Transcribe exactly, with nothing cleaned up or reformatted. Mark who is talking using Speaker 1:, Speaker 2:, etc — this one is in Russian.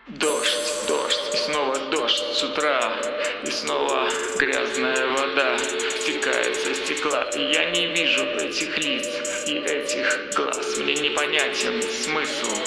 Speaker 1: Дождь, дождь, и снова дождь с утра, и снова грязная вода стекает со стекла. И я не вижу этих лиц и этих глаз, мне непонятен смысл